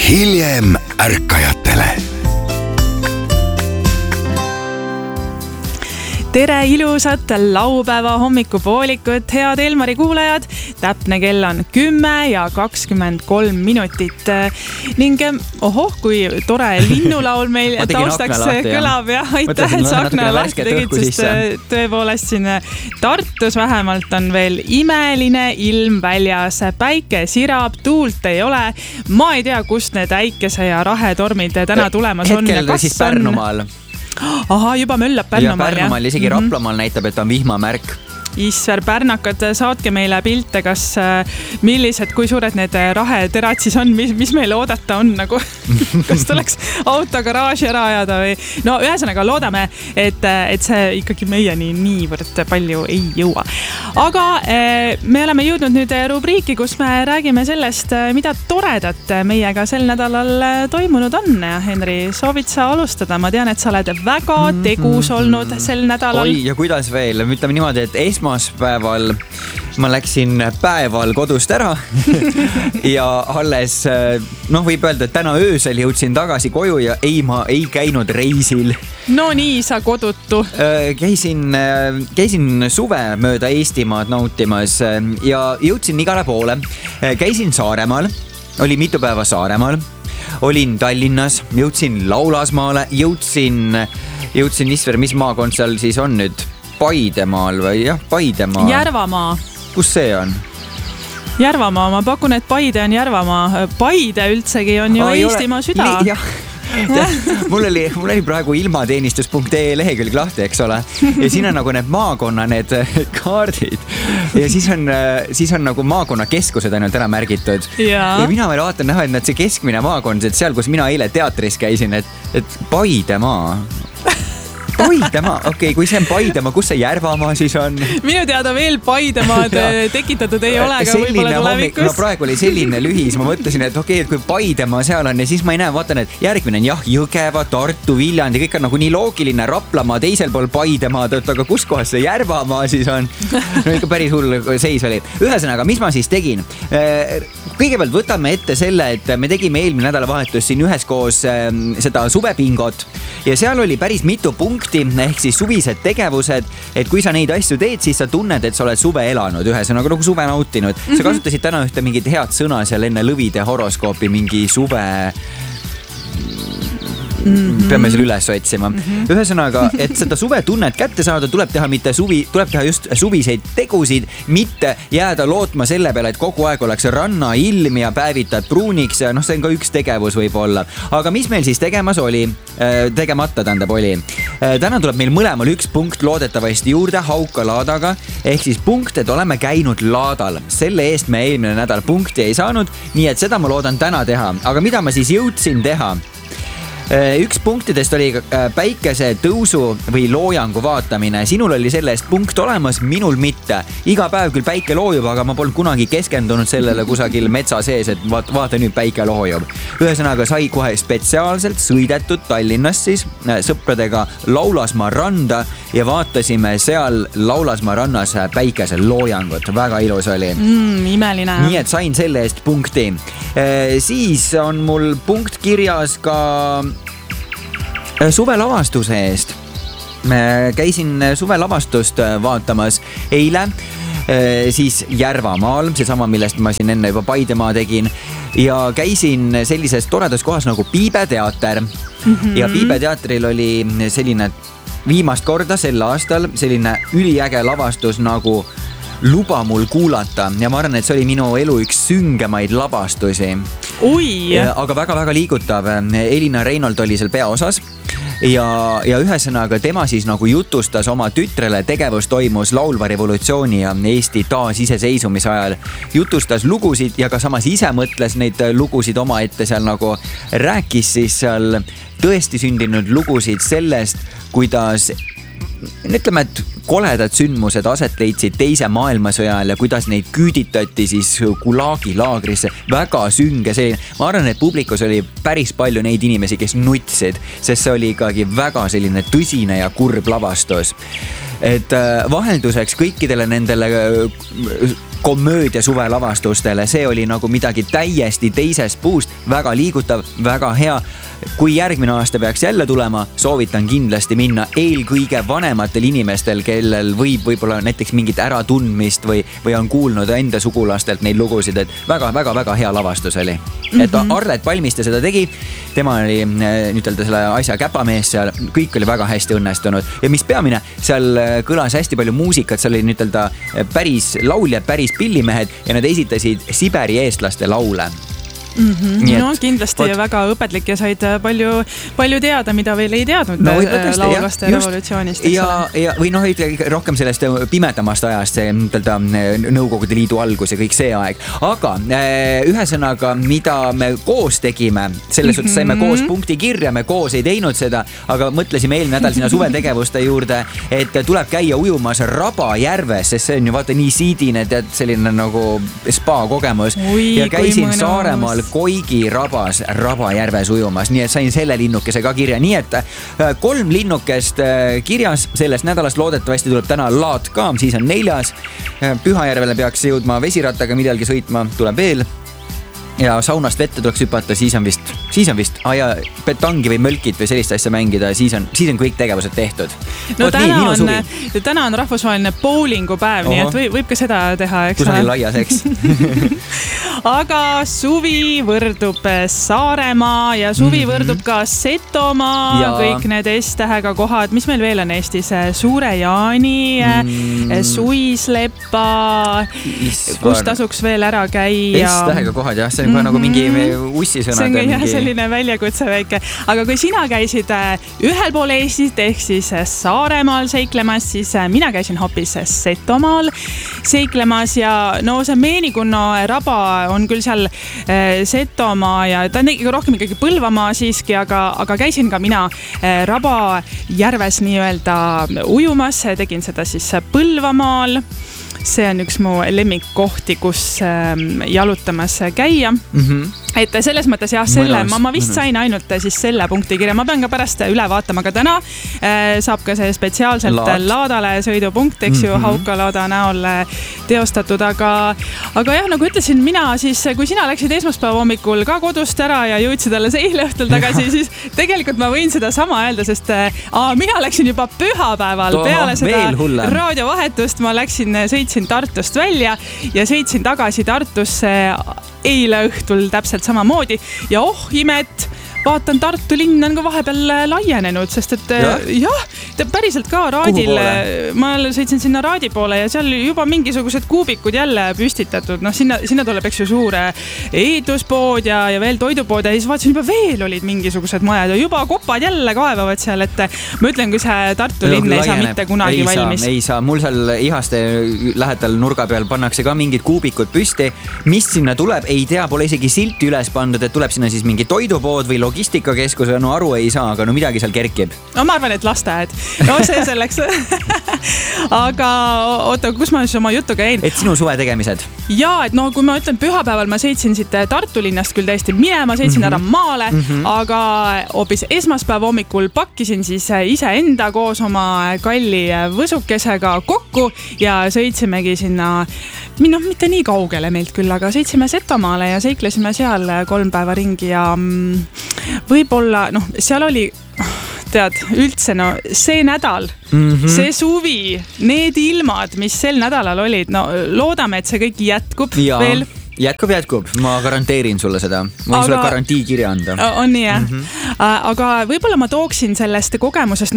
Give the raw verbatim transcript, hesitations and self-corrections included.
hiljem ärkajatele. Tere ilusat laupäeva hommikupoolikut, head Elmari kuulajad. Täpne kell on kümme ja kakskümmend kolm minutit. Ning ohoh, kui tore linnulaul meil taustaks kõlab. Ja, aitäh, et sa akna lahti tegid, sest tõepoolest siin Tartus vähemalt on veel imeline ilm väljas. Päike sirab, tuult ei ole. Ma ei tea, kust need äikese ja rahetormid täna tulemas on. Hetkel siis Pärnumaal. Aha, juba möllab Pärnumaal. Ja Pärnumaal isegi mm-hmm. Raplamaal näitab, et on vihmamärk. Isver pärnakad, saatke meile pilte, kas millised, kui suured need raheterad siis on, mis, mis meil oodata on, nagu, kas tuleks auto garaaži ära ajada või no ühesõnaga loodame, et, et see ikkagi meieni niivõrd palju ei jõua. Aga me oleme jõudnud nüüd rubriiki, kus me räägime sellest, mida toredat meiega sel nädalal toimunud on. Henri, soovid sa alustada? Ma tean, et sa oled väga tegus olnud sel nädalal. Oi, ja kuidas veel? Ütleme niimoodi, et esma päeval ma läksin päeval kodust ära ja alles, noh võib öelda, et täna öösel jõudsin tagasi koju ja ei, ma ei käinud reisil. No nii, sa kodutu. Käisin, käisin suve mööda Eestimaad nautimas ja jõudsin igale poole. Käisin Saaremaal, oli mitu päeva Saaremaal, olin Tallinnas, jõudsin Laulasmaale, jõudsin, jõudsin Isver, mis maakond seal siis on nüüd? Paidemaal või jah, Paidemaa. Järvamaa. Kus see on? Järvamaa, ma pakun, et Paide on Järvamaa. Paide üldsegi on ju oh, Eestimaa süda. Li- jah. mul oli, mul oli praegu ilmateenistus punkt ee lehekülg lahti, eks ole. Ja siin on nagu need maakonna need kaardid. Ja siis on, siis on nagu maakonna keskused ainult ära märgitud. Ja, ja mina veel vaatan näha, et need see keskmine maakond, et seal, kus mina eile teatris käisin, et, et Paidemaa. Paidemaa, okei, okay, kui see on Paidemaa, kus see Järvamaa siis on? Minu teada veel Paidemaad tekitatud ei ole, aga võib-olla tulevikus. No praegu oli selline lühis, ma mõtlesin, et okei, okay, et kui Paidemaa seal on ja siis ma ei näe, vaatan, et järgmine on jah, Jõgeva, Tartu, Viljandi, kõik on nagu nii loogiline, Raplamaa teisel pool Paidemaad, aga kus kohas see Järvamaa siis on? No ikka päris hull seis oli. Ühesõnaga, mis ma siis tegin? Kõigepealt võtame ette selle, et me tegime eelmine nädalavahetus siin üheskoos seda suvepingot ja seal oli päris mitu punkti ehk siis suvised tegevused, et kui sa neid asju teed, siis sa tunned, et sa oled suve elanud, ühesõnaga nagu suve nautinud. Mm-hmm. Sa kasutasid täna ühte mingit head sõna seal enne lõvide horoskoopi, mingi suve... Mm-hmm. Peame selle üles otsima. Mm-hmm. Ühesõnaga, et seda suve tunnet kätte saada, tuleb teha mitte suvi, tuleb teha just suviseid tegusid, mitte jääda lootma selle peale, et kogu aeg oleks ranna ilm ja päevitad pruuniks ja noh, see on ka üks tegevus võib olla. Aga mis meil siis tegemas oli? Tegemata tähendab oli. Täna tuleb meil mõlemal üks punkt loodetavasti juurde Hauka laadaga, ehk siis punkt, et oleme käinud laadal. Selle eest me eelmine nädal punkti ei saanud, nii et seda ma loodan täna teha. Aga mida ma siis jõudsin teha? Üks punktidest oli päikese tõusu või loojangu vaatamine. Sinul oli selle eest punkt olemas, minul mitte. Iga päev küll päike loojub, aga ma polnud kunagi keskendunud sellele kusagil metsa sees, et vaata, vaata nüüd päike loojub. Ühesõnaga sai kohe spetsiaalselt sõidetud Tallinnas siis sõpradega Laulasmaa randa ja vaatasime seal Laulasmaa rannas päikese loojangut. Väga ilus oli. Mm, imeline. Nii et sain selle eest punkti. Siis on mul punkt kirjas ka suvelavastuse eest. Käisin suvelavastust vaatamas eile, siis Järvamaal, see sama, millest ma siin enne juba Paidemaa tegin, ja käisin sellises toredas kohas nagu Piibeteater. Mm-hmm. Ja Piibeteatril oli selline viimast korda sel aastal selline üliäge lavastus nagu Luba mul kuulata ja ma arvan, et see oli minu elu üks süngemaid lavastusi. Ui! Aga väga-väga liigutav. Elina Reinold oli seal peaosas ja, ja ühesõnaga tema siis nagu jutustas oma tütrele, tegevus toimus laulva revolutsiooni ja Eesti taasiseseisumise ajal. Jutustas lugusid ja ka samas ise mõtles neid lugusid oma ette seal nagu rääkis siis seal tõesti sündinud lugusid sellest, kuidas ütleme, et koledad sündmused aset leidsid teise maailmasõjal ja kuidas neid küüditati siis Gulagi laagrisse. Väga sünge see. Ma arvan, et publikus oli päris palju neid inimesi, kes nutsid, sest see oli ikkagi väga selline tõsine ja kurb lavastus. Et vahelduseks kõikidele nendele komöödia suvelavastustele, see oli nagu midagi täiesti teisest puust, väga liigutav, väga hea. Kui järgmine aasta peaks jälle tulema, soovitan kindlasti minna eelkõige vanematel inimestel, kellel võib võib-olla näiteks mingit äratundmist või, või on kuulnud enda sugulastelt neid lugusid, et väga-väga-väga hea lavastus oli. Mm-hmm. Et Arlet Palmiste seda tegi, tema oli nüütelda selle asja käpamees seal, kõik oli väga hästi õnnestunud. Ja mis peamine, seal kõlas hästi palju muusikat, seal oli nüütelda päris lauljad, päris pillimehed ja nad esitasid Siberi eestlaste laule. Mm-hmm. Et, no kindlasti võt... väga õpetlik ja said palju, palju teada, mida veel ei teadnud no, laulvaste revolutsioonist. Ja, ja, või noh, rohkem sellest pimedamast ajast, see tõlda, Nõukogude Liidu algus ja kõik see aeg. Aga ühesõnaga, mida me koos tegime, selles suhtes saime koos punkti kirja, me koos ei teinud seda, aga mõtlesime eelmine nädal sinna suvetegevuste juurde, et tuleb käia ujumas Rabajärves, sest see on ju vaata nii siidine, tead, selline nagu spa kogemus. Ui, ja käisin Saaremaal Koigi rabas Rabajärves ujumas, nii et sain selle linnukese ka kirja, nii et kolm linnukest kirjas sellest nädalast, loodetavasti tuleb täna laat ka, siis on neljas. Pühajärvele peaks jõudma vesirattaga midagi sõitma, tuleb veel. Ja saunast vette tuleks hüpata, siis on vist, siis on vist aja petangi või mölkit või sellist asja mängida, siis on, siis on kõik tegevused tehtud. No Oot, täna, nii, on, täna on rahvusvaheline bowlingu päev, Oho. Nii et võib, võib ka seda teha, eks. Kus oli laias, eks. Aga suvi võrdub Saaremaa ja suvi mm-hmm. võrdub ka Setomaa, ja. Kõik need S-tähega kohad, mis meil veel on Eestis, Suure-Jaani mm. Suislepa, kus tasuks veel ära käia. S-tähega kohad, jah, see on mm-hmm. nagu mingi ussisõnad. See on mingi... jah, selline väljakutse väike. Aga kui sina käisid ühel pool Eestit ehk siis Saaremaal seiklemas, siis mina käisin hoopis Setomaal seiklemas ja no see Meenikunno raba on küll seal Setomaa ja ta on rohkem ikkagi Põlvamaa siiski, aga, aga käisin ka mina Rabajärves nii-öelda ujumas, tegin seda siis Põlvamaal. See on üks mu lemmikkohti, kus jalutamas käia. Mm-hmm. Et selles mõttes jah, selle, ma, ma vist sain ainult siis selle punkti kirja. Ma pean ka pärast üle vaatama ka täna. Saab ka see spetsiaalselt Laad. Laadale sõidupunkt, eks ju, mm-hmm. Hauka laada näol teostatud. Aga, aga jah, nagu ütlesin, mina siis, kui sina läksid esmaspäeva hommikul ka kodust ära ja jõudsid alles eile õhtul tagasi, siis tegelikult ma võin seda sama öelda, sest aa, mina läksin juba pühapäeval Too, peale seda raadiovahetust. Ma läksin, sõitsin Tartust välja ja sõitsin tagasi Tartusse eile õhtul täpselt samamoodi ja oh imet, vaatan Tartu linn on ka vahepeal laienenud, sest et jah, jah päriselt ka raadil, ma sõitsin sinna raadi poole ja seal juba mingisugused kuubikud jälle püstitatud, noh sinna, sinna tuleb eks ju suure ehituspood ja, ja veel toidupood ja siis vaatasin juba veel olid mingisugused majad ja juba kopad jälle kaevavad seal, et ma ütlen, kui see Tartu linn ei saa mitte kunagi ei valmis. Saa, ei saa, mul seal Ihaste lähedal nurga peal pannakse ka mingid kuubikud püsti, mis sinna tuleb, ei tea, pole isegi silti üles pandud, et tuleb sinna siis mingi toidupood või logistikakeskus, no aru ei saa, aga no midagi seal kerkib. No ma arvan, et lasteaed. No see selleks. Aga oota, kus ma siis oma juttu käin? Et sinu suve tegemised. Jaa, et no kui ma ütlen pühapäeval, ma sõitsin siit Tartu linnast küll täiesti minema, sõitsin mm-hmm. ära maale, mm-hmm. aga hoopis esmaspäeva hommikul pakkisin siis ise enda koos oma kalli võsukesega kokku ja sõitsimegi sinna, no mitte nii kaugele meilt küll, aga sõitsime Setomaale ja seiklesime seal kolm päeva ringi ja võib-olla, noh, seal oli, tead, üldse, no see nädal, mm-hmm. see suvi, need ilmad, mis sel nädalal olid, no loodame, et see kõik jätkub ja. Veel. Jätkub, jätkub. Ma garanteerin sulle seda. Ma võin aga, sulle garantii kirja anda. On nii, jah. Mm-hmm. Aga võib-olla ma tooksin sellest kogemusest